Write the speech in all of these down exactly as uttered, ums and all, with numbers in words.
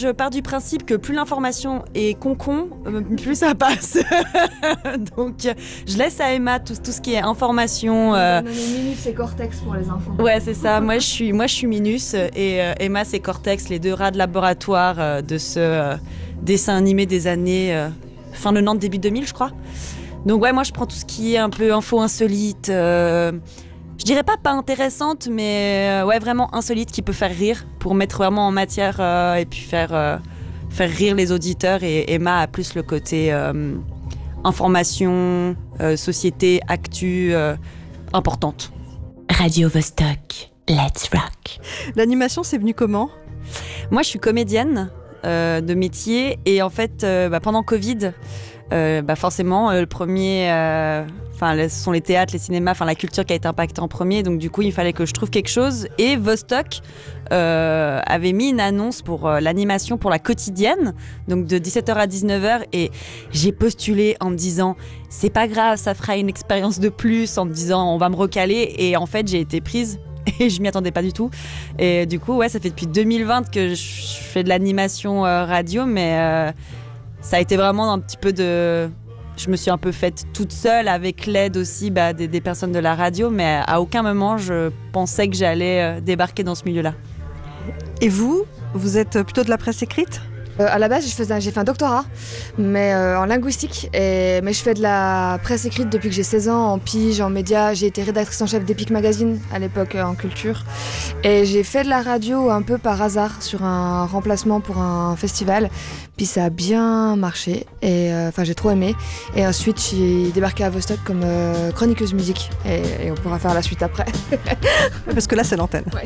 je pars du principe que plus l'information est con-con, plus ça passe. Donc, je laisse à Emma tout, tout ce qui est information. Euh... Non, mais Minus, c'est Cortex pour les enfants. Ouais, c'est ça. Moi, je suis, moi, je suis Minus et euh, Emma, c'est Cortex, les deux rats de laboratoire euh, de ce euh, dessin animé des années euh, fin quatre-vingt-dix, début deux mille, je crois. Donc, ouais, moi, je prends tout ce qui est un peu info insolite. Euh... Je dirais pas pas intéressante, mais euh, ouais, vraiment insolite, qui peut faire rire, pour mettre vraiment en matière euh, et puis faire, euh, faire rire les auditeurs. Et Emma a plus le côté euh, information, euh, société, actu, euh, importante. Radio Vostok, let's rock. L'animation, c'est venu comment ? Moi, je suis comédienne euh, de métier, et en fait, euh, bah, pendant Covid, euh, bah, forcément, euh, le premier... Euh, Enfin, ce sont les théâtres, les cinémas, enfin la culture qui a été impactée en premier. Donc du coup, il fallait que je trouve quelque chose. Et Vostok euh, avait mis une annonce pour euh, l'animation pour la quotidienne, donc de dix-sept heures à dix-neuf heures. Et j'ai postulé en me disant, c'est pas grave, ça fera une expérience de plus, en me disant, on va me recaler. Et en fait, j'ai été prise. Et je m'y attendais pas du tout. Et du coup, ouais, ça fait depuis deux mille vingt que je fais de l'animation euh, radio, mais euh, ça a été vraiment un petit peu de... Je me suis un peu faite toute seule, avec l'aide aussi bah, des, des personnes de la radio, mais à aucun moment je pensais que j'allais euh, débarquer dans ce milieu-là. Et vous, vous êtes plutôt de la presse écrite ? Euh, à la base, je faisais, j'ai fait un doctorat, mais euh, en linguistique, et, mais je fais de la presse écrite depuis que j'ai seize ans, en pige, en médias. J'ai été rédactrice en chef d'Epic Magazine à l'époque euh, en culture, et j'ai fait de la radio un peu par hasard sur un remplacement pour un festival. Puis ça a bien marché, et enfin euh, j'ai trop aimé. Et ensuite, j'ai débarqué à Vostok comme euh, chroniqueuse musique, et, et on pourra faire la suite après. Parce que là, c'est l'antenne. Ouais.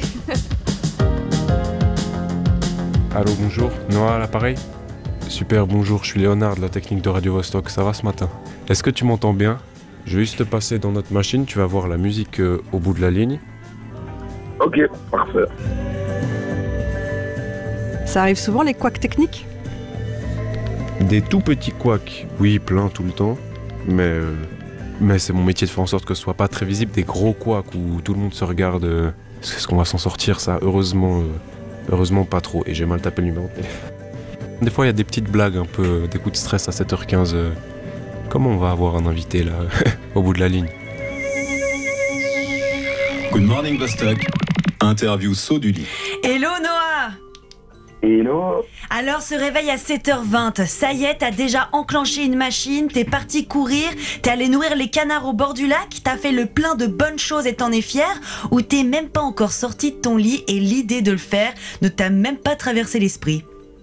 Allô, bonjour, Noah à l'appareil ? Super, bonjour, je suis Léonard de la technique de Radio Vostok, ça va ce matin ? Est-ce que tu m'entends bien ? Je vais juste te passer dans notre machine, tu vas voir la musique euh, au bout de la ligne. Ok, parfait. Ça arrive souvent, les couacs techniques ? Des tout petits couacs, oui, plein tout le temps, mais, euh, mais c'est mon métier de faire en sorte que ce soit pas très visible, des gros couacs où tout le monde se regarde, euh, est-ce qu'on va s'en sortir ça ? Heureusement... Euh, Heureusement pas trop, et j'ai mal tapé le numéro de téléphone. Des fois il y a des petites blagues, un peu des coups de stress à sept heures quinze. Euh, comment on va avoir un invité là, au bout de la ligne ? Good morning Vostok, interview saut du lit. Hello Noah. Hello. Alors se réveille à sept heures vingt, ça y est, t'as déjà enclenché une machine, t'es parti courir, t'es allé nourrir les canards au bord du lac, t'as fait le plein de bonnes choses et t'en es fier, ou t'es même pas encore sorti de ton lit et l'idée de le faire ne t'a même pas traversé l'esprit ?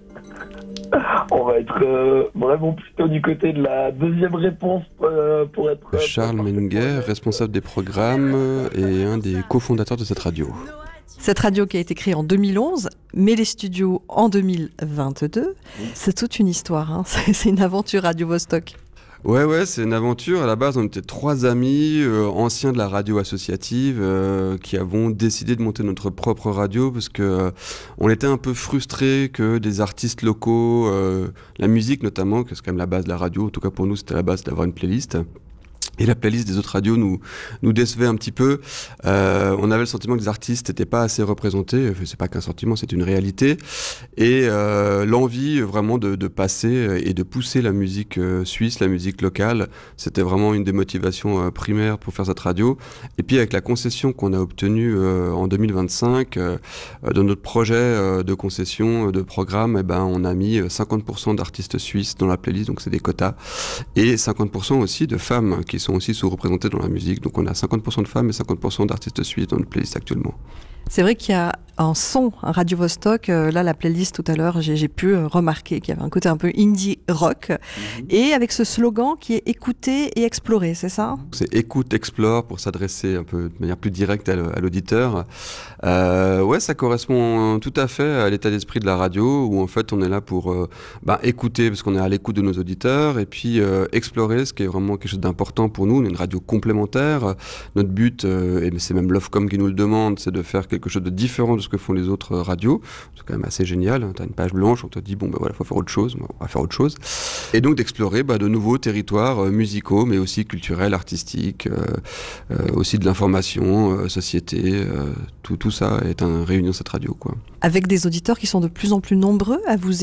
On va être euh, vraiment plutôt du côté de la deuxième réponse euh, pour être... Euh, Charles Menger, responsable des programmes et un des cofondateurs de cette radio. Cette radio qui a été créée en deux mille onze, mais les studios en deux mille vingt-deux, c'est toute une histoire, hein. c'est, c'est une aventure Radio Vostok. Ouais, ouais, c'est une aventure. À la base, on était trois amis, euh, anciens de la radio associative, euh, qui avons décidé de monter notre propre radio parce que euh, on était un peu frustrés que des artistes locaux, euh, la musique notamment, que c'est quand même la base de la radio, en tout cas pour nous, c'était la base d'avoir une playlist. Et la playlist des autres radios nous, nous décevait un petit peu. Euh, on avait le sentiment que les artistes n'étaient pas assez représentés. Enfin, c'est pas qu'un sentiment, c'est une réalité. Et euh, l'envie vraiment de, de passer et de pousser la musique euh, suisse, la musique locale, c'était vraiment une des motivations euh, primaires pour faire cette radio. Et puis avec la concession qu'on a obtenue euh, en deux mille vingt-cinq, euh, dans notre projet euh, de concession, de programme, eh ben, on a mis cinquante pour cent d'artistes suisses dans la playlist, donc c'est des quotas, et cinquante pour cent aussi de femmes qui sont aussi sous-représentés dans la musique. Donc on a cinquante pour cent de femmes et cinquante pour cent d'artistes suisses dans notre playlist actuellement. C'est vrai qu'il y a un son, un Radio Vostok. Euh, là, la playlist tout à l'heure, j'ai, j'ai pu euh, remarquer qu'il y avait un côté un peu indie rock. Mm-hmm. Et avec ce slogan qui est écouter et explorer, c'est ça ? C'est écoute, explore pour s'adresser un peu de manière plus directe à, à l'auditeur. Euh, ouais, ça correspond tout à fait à l'état d'esprit de la radio où en fait on est là pour euh, bah, écouter parce qu'on est à l'écoute de nos auditeurs et puis euh, explorer, ce qui est vraiment quelque chose d'important pour nous. On est une radio complémentaire. Notre but, euh, et c'est même l'Ofcom qui nous le demande, c'est de faire quelque chose de différent de ce que font les autres radios. C'est quand même assez génial. Tu as une page blanche, on te dit bon ben voilà, faut faire autre chose, on va faire autre chose. Et donc d'explorer bah, de nouveaux territoires euh, musicaux, mais aussi culturels, artistiques, euh, euh, aussi de l'information, euh, société, euh, tout, tout ça est un réuni dans cette radio, quoi. Avec des auditeurs qui sont de plus en plus nombreux à vous